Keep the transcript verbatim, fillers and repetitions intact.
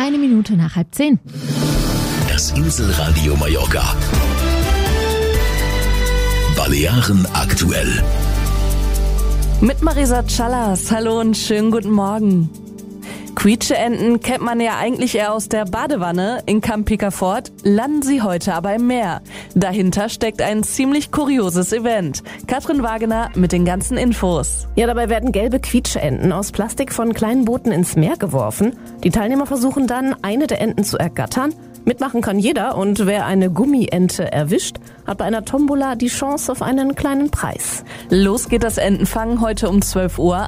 Eine Minute nach halb zehn. Das Inselradio Mallorca. Balearen aktuell. Mit Marisa Callas. Hallo und schönen guten Morgen. Quietscheenten kennt man ja eigentlich eher aus der Badewanne. In Camp Picafort landen sie heute aber im Meer. Dahinter steckt ein ziemlich kurioses Event. Katrin Wagener mit den ganzen Infos. Ja, dabei werden gelbe Quietscheenten aus Plastik von kleinen Booten ins Meer geworfen. Die Teilnehmer versuchen dann, eine der Enten zu ergattern. Mitmachen kann jeder und wer eine Gummiente erwischt, hat bei einer Tombola die Chance auf einen kleinen Preis. Los geht das Entenfangen heute um zwölf Uhr